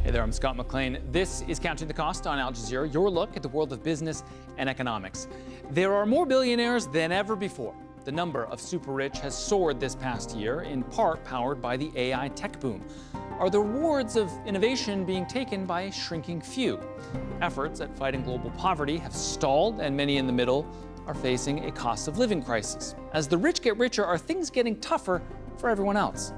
Hey there, I'm Scott McLean. This is Counting the Cost on Al Jazeera, your look at the world of business and economics. There are more billionaires than ever before. The number of super rich has soared this past year, in part powered by the AI tech boom. Are the rewards of innovation being taken by a shrinking few? Efforts at fighting global poverty have stalled, and many in the middle are facing a cost of living crisis. As the rich get richer, are things getting tougher for everyone else?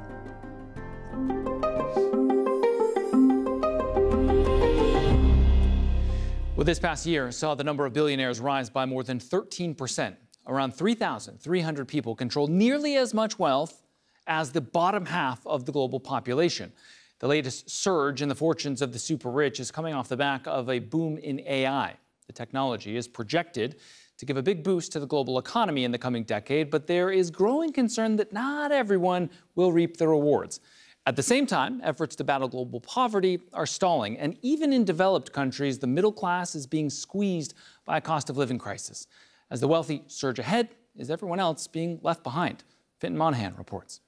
Well, this past year saw the number of billionaires rise by more than 13%. Around 3,300 people control nearly as much wealth as the bottom half of the global population. The latest surge in the fortunes of the super rich is coming off the back of a boom in AI. The technology is projected to give a big boost to the global economy in the coming decade, but there is growing concern that not everyone will reap the rewards. At the same time, efforts to battle global poverty are stalling, and even in developed countries, the middle class is being squeezed by a cost of living crisis. As the wealthy surge ahead, is everyone else being left behind? Fintan Monahan reports.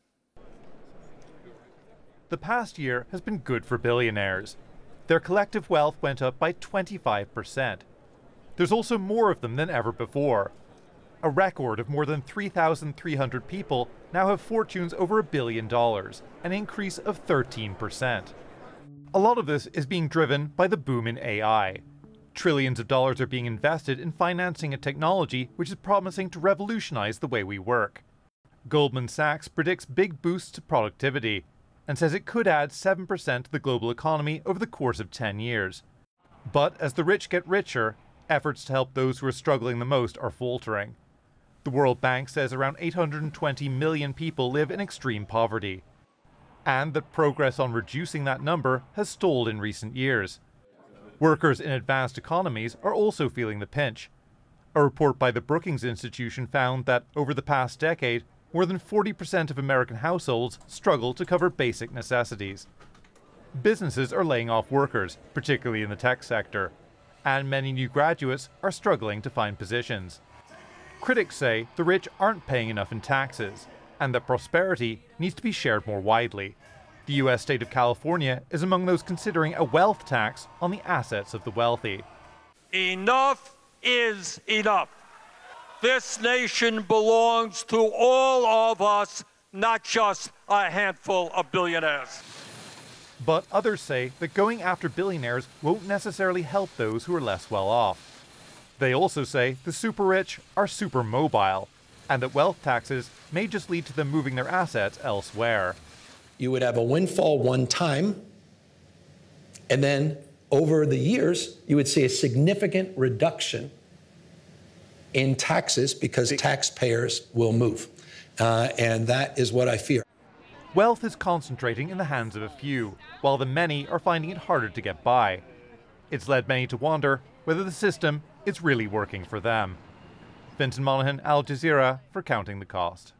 The past year has been good for billionaires. Their collective wealth went up by 25%. There's also more of them than ever before. A record of more than 3,300 people now have fortunes over $1 billion, an increase of 13%. A lot of this is being driven by the boom in AI. Trillions of dollars are being invested in financing a technology which is promising to revolutionize the way we work. Goldman Sachs predicts big boosts to productivity and says it could add 7% to the global economy over the course of 10 years. But as the rich get richer, efforts to help those who are struggling the most are faltering. The World Bank says around 820 million people live in extreme poverty, and that progress on reducing that number has stalled in recent years. Workers in advanced economies are also feeling the pinch. A report by the Brookings Institution found that over the past decade, more than 40% of American households struggle to cover basic necessities. Businesses are laying off workers, particularly in the tech sector, and many new graduates are struggling to find positions. Critics say the rich aren't paying enough in taxes, and that prosperity needs to be shared more widely. The U.S. state of California is among those considering a wealth tax on the assets of the wealthy. Enough is enough. This nation belongs to all of us, not just a handful of billionaires. But others say that going after billionaires won't necessarily help those who are less well off. They also say the super rich are super mobile, and that wealth taxes may just lead to them moving their assets elsewhere. You would have a windfall one time, and then over the years, you would see a significant reduction in taxes because taxpayers will move. And that is what I fear. Wealth is concentrating in the hands of a few, while the many are finding it harder to get by. It's led many to wonder whether the system is really working for them. Fintan Monahan, Al Jazeera, for Counting the Cost.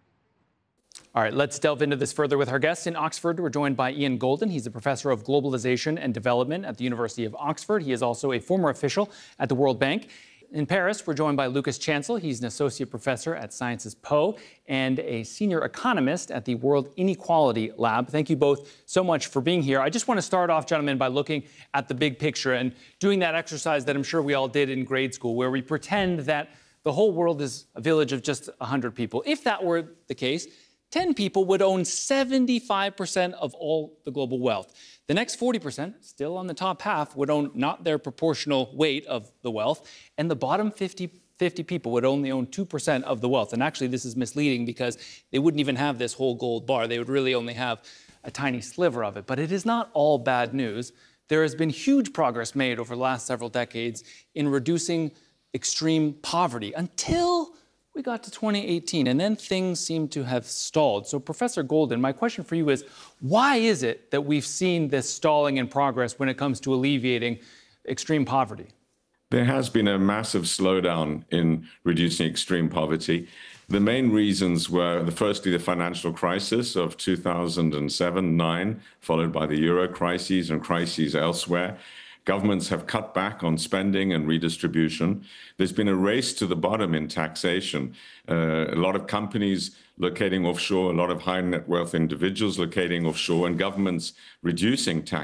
All right, let's delve into this further with our guests. In Oxford, we're joined by Ian Goldin. He's a professor of globalization and development at the University of Oxford. He is also a former official at the World Bank. In Paris, we're joined by Lucas Chancel. He's an associate professor at Sciences Po and a senior economist at the World Inequality Lab. Thank you both so much for being here. I just want to start off, gentlemen, by looking at the big picture and doing that exercise that I'm sure we all did in grade school, where we pretend that the whole world is a village of just 100 people. If that were the case, 10 people would own 75% of all the global wealth. The next 40%, still on the top half, would own not their proportional weight of the wealth, and the bottom 50 people would only own 2% of the wealth. And actually, this is misleading because they wouldn't even have this whole gold bar. They would really only have a tiny sliver of it. But it is not all bad news. There has been huge progress made over the last several decades in reducing extreme poverty until we got to 2018, and then things seem to have stalled. So, Professor Goldin, my question for you is, why is it that we've seen this stalling in progress when it comes to alleviating extreme poverty? There has been a massive slowdown in reducing extreme poverty. The main reasons were, firstly, the financial crisis of 2007-9, followed by the euro crises and crises elsewhere. Governments have cut back on spending and redistribution. There's been a race to the bottom in taxation. A lot of companies locating offshore, a lot of high net worth individuals locating offshore, and governments reducing tax